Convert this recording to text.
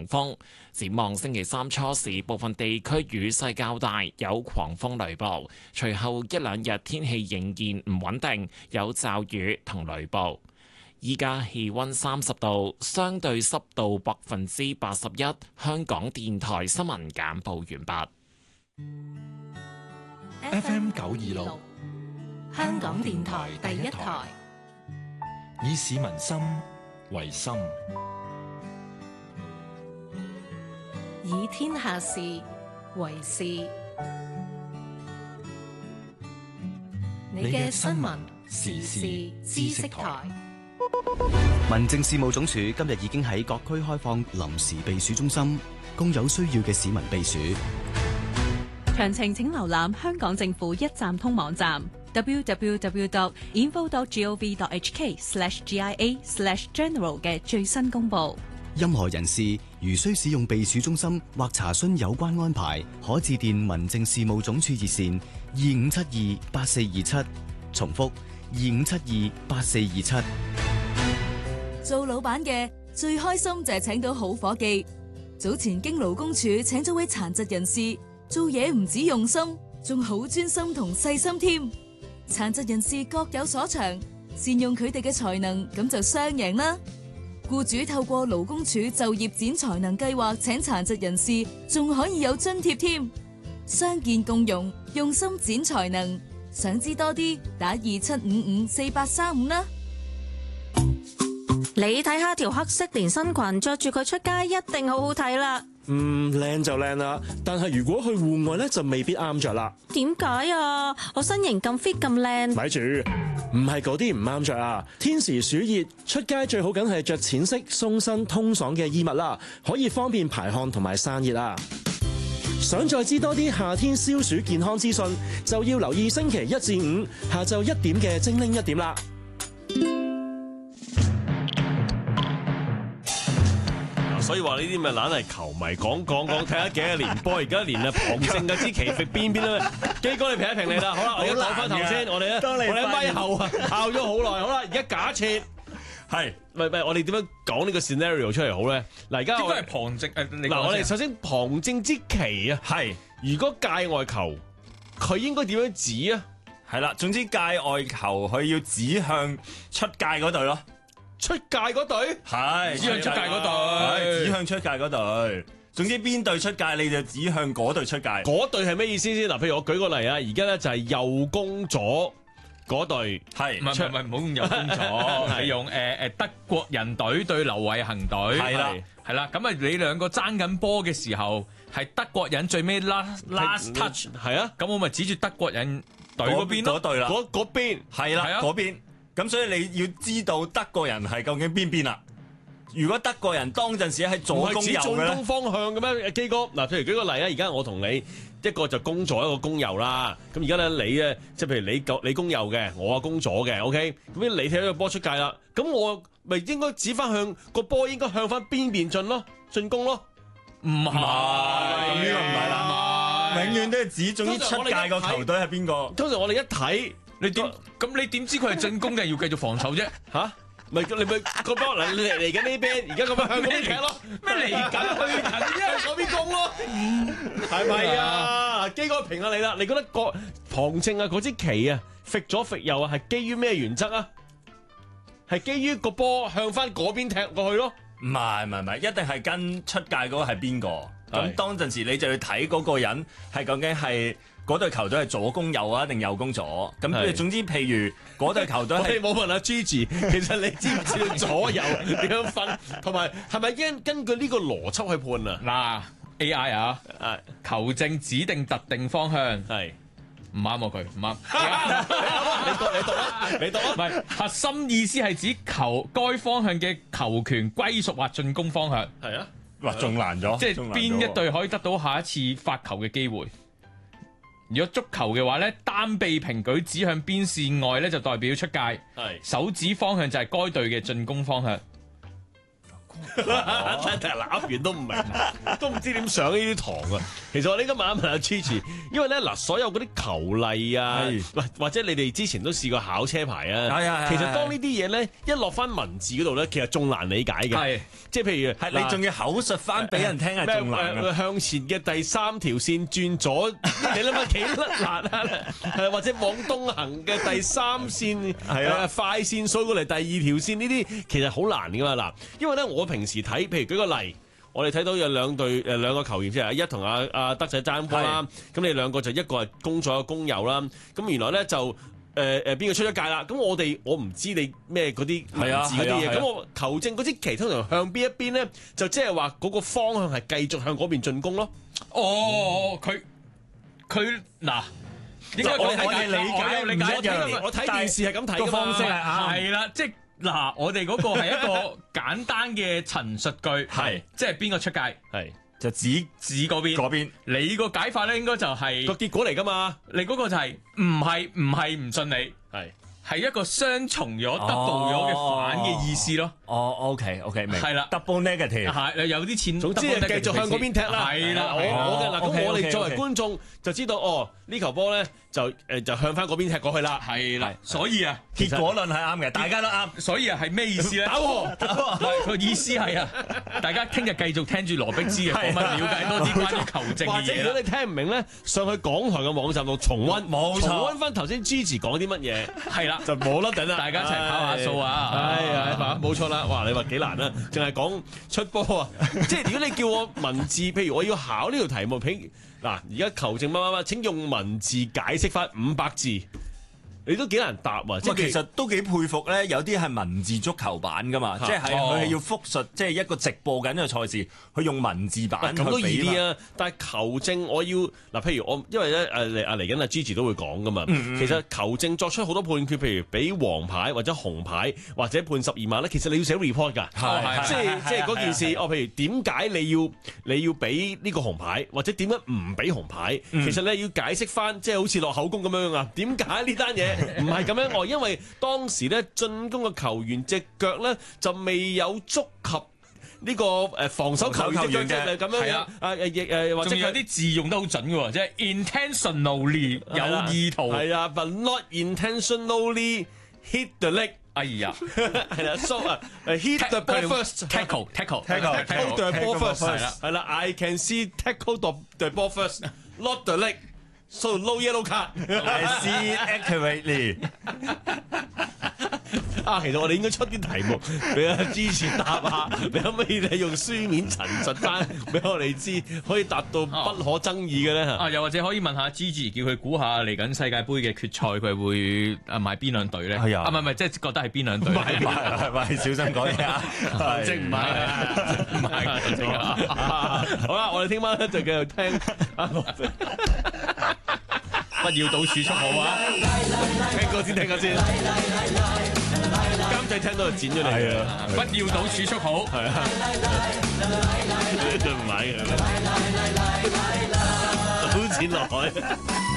強風。展望星期三初時，部分地區雨勢較大，有狂風雷暴。隨後一兩日天氣仍然唔穩定，有驟雨同雷暴。依家氣溫30度，相對濕度81%。香港電台新聞簡報完畢。 FM 926， 香港電台第一台， 以市民心為心， 以天下事為事。你嘅新聞時事知識台。 民政事務總署今日已經喺各區開放臨時避暑中心，供有需要嘅市民避暑。 詳情請瀏覽香港政府一站通網站 www.info.gov.hk/GIA/general 嘅最新公佈。 任何人士如需使用避暑中心或查詢有關安排，可致電民政事務總署熱線25728427，重複25728427。 做老闆嘅最開心就係請到好伙計。早前經勞工處請咗位殘疾人士，做嘢唔止用心，仲好專心同細心添。殘疾人士各有所長，善用佢哋嘅才能，咁就雙贏啦。僱主透過勞工處就業展才能計劃請殘疾人士，仲可以有津貼添。傷健共融，用心展才能。想知多啲，打27554835啦。 你睇下條黑色連身裙，着住佢出街一定好好睇啦。 靚就靚啦，但係如果去戶外咧就未必啱着啦。 點解啊？我身形咁 fit 咁靚。 咪住，唔係嗰啲唔啱着啊！天時暑熱，出街最好梗係着淺色、鬆身、通爽嘅衣物啦，可以方便排汗同埋散熱啊！想再知多啲夏天消暑健康資訊，就要留意星期1至5下晝1點嘅精靈1點啦。 所以話呢啲咪懶係球迷講睇下幾多年波，而家連啊旁證嗰支旗揈邊咧？基哥你評一評你啦，好啦，我而家講翻頭先，我哋咪後啊拗咗好耐，好啦，而家假設係唔係我哋點樣講呢個 scenario 出嚟好咧？嗱，而家應該係旁證嗱，我哋首先旁證之旗啊，係如果界外球，佢應該點樣指啊？ 係啦，總之界外球佢要指向出界嗰隊咯。 出界嗰隊係指向出界嗰隊， 指向出界嗰隊。總之邊隊出界，你就指向嗰隊出界。 嗰隊係咩意思先？嗱，譬如我舉個例啊，而家咧就係右攻左嗰隊， 係唔好用右攻左，係用德國人隊對劉偉恒隊，係啦，咁啊你兩個爭緊波嘅時候，係德國人最尾 last touch， 係啊，咁我咪指住德國人隊嗰邊咯， 嗰隊啦， 嗰邊係啦，嗰邊。咁所以你要知道德國人係究竟邊啦。如果德國人當陣時係左攻右嘅咧， 進攻方向嘅咩？基哥，嗱，譬如舉個例啊，而家我同你一個就攻左，一個攻右啦。咁而家咧你咧，即係譬如你攻右嘅，我啊攻左嘅 ，OK。咁你睇到個波出界啦，咁我咪應該指翻向個波，應該向翻邊邊進咯，進攻咯。 唔係， 咁呢個唔係啦，永遠都係指總之出界個球隊係邊個。 通常我哋一睇。 你點知佢係進攻定係要繼續防守啫？ 嚇，咪你咪個波嚟緊呢邊，而家咁樣向嗰邊踢咯。 咩嚟緊去緊啫？ 嗰邊攻咯，係咪啊？基哥評下你啦，你覺得個旁證啊嗰支旗啊，揈左揈右啊，係基於咩原則啊？係基於個波向翻嗰邊踢過去咯？ 唔係，一定係跟出界嗰個係邊個？咁當陣時你就要睇嗰個人係究竟係。嗰隊球隊係左攻右啊，定右攻左？咁總之，譬如嗰隊球隊係， 我哋冇問阿 Gigi， 其實你知唔知道左右點樣分？同埋係咪根據呢個邏輯去判啊？ 嗱 ，AI 啊，球證指定特定方向係唔啱喎，佢唔啱。 你讀啊！ 唔係核心意思係指該方向嘅球權歸屬或進攻方向。 係啊， 哇，仲難咗， 即係邊一隊可以得到下一次發球嘅機會？如果足球嘅話咧，單臂平舉指向邊線外咧，就代表出界。係手指方向就係該隊嘅進攻方向。 嗱，噏完都唔明，都唔知點上呢啲堂啊！其實我呢今晚問阿 Gigi， 因為咧嗱，所有嗰啲球例啊，或者你哋之前都試過考車牌啊，其實當呢啲嘢咧一落翻文字嗰度咧，其實仲難理解嘅。即係譬如係你仲要口述翻俾人聽係仲難向前嘅第3條線轉左，你諗下幾難啊？或者往東行嘅第3線快線數過嚟第2條線，呢啲其實好難噶嘛嗱。因為咧我平時睇，譬如舉個例，我哋睇到有兩個球員，即係阿一同阿德仔爭波啦。咁你兩個就一個係攻左，一個攻右啦。咁原來咧就邊個出咗界啦？咁我唔知你咩嗰啲文字嗰啲嘢。咁我球證嗰支旗通常向邊一邊咧，就即係話嗰個方向係繼續向嗰邊進攻咯。 佢嗱。應該我哋理解唔一樣。 我睇電視係咁睇嘅方式係啦，即係嗱，我哋嗰個係一個簡單嘅陳述句，係即係邊個出界， 係就指嗰邊。 你個解法咧應該就係個結果嚟㗎嘛。 你嗰個就係唔係唔信你，係一個雙重咗 double 咗嘅反嘅意思咯。 OK，明。係啦 ，double negative 係有啲錢。 總之係繼續向嗰邊踢啦。 係啦， 咁我哋作為觀眾就知道呢球波咧就向翻嗰邊踢過去啦。 係啦，所以啊， 結果論係啱嘅，大家都啱。 所以係咩意思咧？打和個意思係大家聽日繼續聽住羅碧芝嘅訪問，了解多啲關於球證嘅嘢。 或者如果你聽唔明咧，上去港台嘅網站度重溫，重溫翻頭先 Gigi 講啲乜嘢。係啦，就冇得頂啦。 大家一齊跑下數啊！ 冇錯啦。哇，你話幾難啊？淨係講出波啊！即係如果你叫我文字，譬如我要考呢條題目，嗱，而家球證乜，請用文字解釋翻500字。你都幾難答啊！ 即係其實都幾佩服咧，有啲係文字足球版噶嘛，即係佢係要複述，即係一個直播緊嘅賽事，佢用文字版咁都易啲啊！但係球證我要嗱，譬如我因為咧嚟緊阿 Gigi 都會講噶嘛，其實球證作出好多判決，譬如俾黃牌或者紅牌或者判12碼咧，其實你要寫 report 㗎，即係嗰件事譬如點解你要俾呢個紅牌，或者點解唔俾紅牌？其實你要解釋翻，即係好似落口供咁樣啊！點解呢單嘢唔係咁樣？因為當時咧進攻嘅球員隻腳咧就未有觸及呢個防守球員嘅咁樣或者有啲字用得好準嘅喎，即係 intentionally 有意圖 ，but not intentionally hit the leg。哎呀，係啦 ，so hit the ball first，tackle the ball first，係啦 ，I can see tackle the ball first，not the leg。So no yellow card. I see accurately. 其實我哋應該出啲題目俾阿 Gigi 答下，你可唔可以用書面陳述單俾我哋知，可以達到不可爭議嘅咧？ 又或者可以問下 Gigi， 叫佢估下嚟緊世界盃嘅決賽，佢會買邊兩隊咧？唔係，即係覺得係邊兩隊？ 係小心講嘢啊！ 即唔係好啦，我哋聽晚咧就繼續聽不要賭儲蓄好啊！聽歌先。監製聽到就剪咗你啊！ 不要賭儲蓄好， 係啊！你都唔買嘅，賭錢落海。